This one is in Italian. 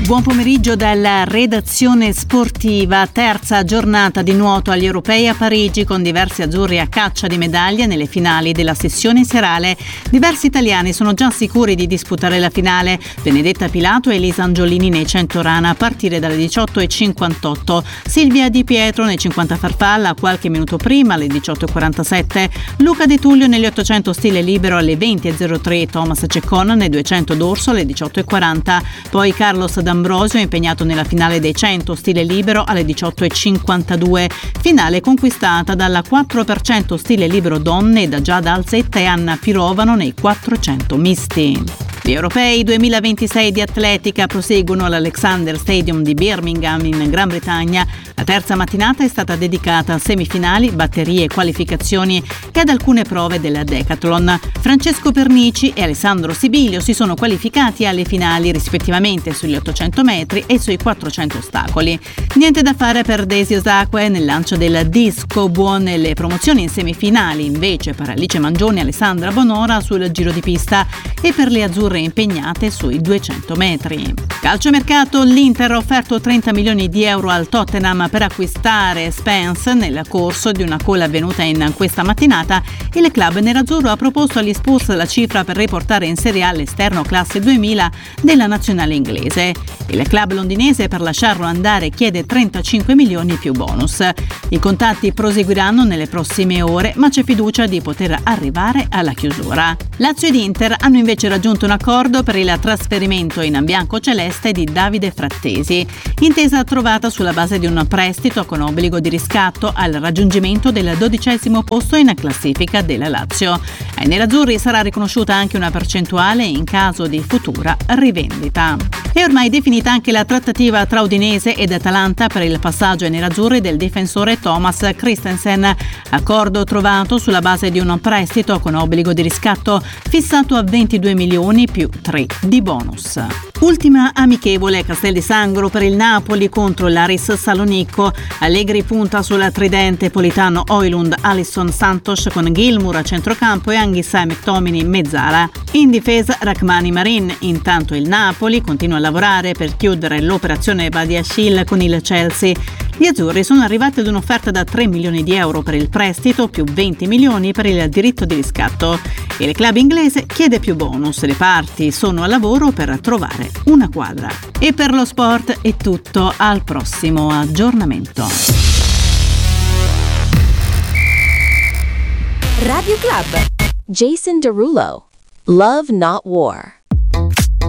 Buon pomeriggio dalla redazione sportiva. Terza giornata di nuoto agli Europei a Parigi con diversi azzurri a caccia di medaglie nelle finali della sessione serale. Diversi italiani sono già sicuri di disputare la finale. Benedetta Pilato e Elisa Angiolini nei 100 rana a partire dalle 18:58. Silvia Di Pietro nei 50 farfalla qualche minuto prima alle 18:47. Luca De Tullio negli 800 stile libero alle 20:03. Thomas Ceccon nei 200 dorso alle 18:40. Poi Carlos D'Ambrosio impegnato nella finale dei 100 stile libero alle 18:52, finale conquistata dalla 4% stile libero donne e da Giada Alzetta e Anna Pirovano nei 400 misti. Gli Europei 2026 di atletica proseguono all'Alexander Stadium di Birmingham in Gran Bretagna. La terza mattinata è stata dedicata a semifinali, batterie e qualificazioni e ad alcune prove della decathlon. Francesco Pernici e Alessandro Sibilio si sono qualificati alle finali rispettivamente sugli 800 metri e sui 400 ostacoli. Niente da fare per Daisy Osakwe nel lancio del disco, buone le promozioni in semifinali invece per Alice Mangioni e Alessandra Bonora sul giro di pista e per le azzurre impegnate sui 200 metri. Calciomercato, l'Inter ha offerto 30 milioni di euro al Tottenham per acquistare Spence nel corso di una call avvenuta in questa mattinata. Il club nerazzurro ha proposto agli Spurs la cifra per riportare in Serie A l'esterno classe 2000 della nazionale inglese. Il club londinese per lasciarlo andare chiede 35 milioni più bonus. I contatti proseguiranno nelle prossime ore, ma c'è fiducia di poter arrivare alla chiusura. Lazio ed Inter hanno invece raggiunto un accordo per il trasferimento in bianco-celeste di Davide Frattesi, intesa trovata sulla base di un prestito con obbligo di riscatto al raggiungimento del 12° posto in classifica della Lazio. Ai nerazzurri sarà riconosciuta anche una percentuale in caso di futura rivendita. È ormai definita anche la trattativa tra Udinese ed Atalanta per il passaggio ai nerazzurri del difensore Thomas Christensen, accordo trovato sulla base di un prestito con obbligo di riscatto fissato a 22 milioni più 3 di bonus. Ultima amichevole Castel di Sangro per il Napoli contro l'Aris Salonicco. Allegri punta sul tridente Politano, Højlund, Alisson, Santos con Gilmour a centrocampo e Anghissà e McTominay mezzala. In difesa Rachmani Marin. Intanto il Napoli continua a lavorare per chiudere l'operazione Badiashile con il Chelsea. Gli azzurri sono arrivati ad un'offerta da 3 milioni di euro per il prestito più 20 milioni per il diritto di riscatto. Il club inglese chiede più bonus. Le parti sono a lavoro per trovare una quadra. E per lo sport è tutto, al prossimo aggiornamento. Radio Club. Jason Derulo. Love Not War.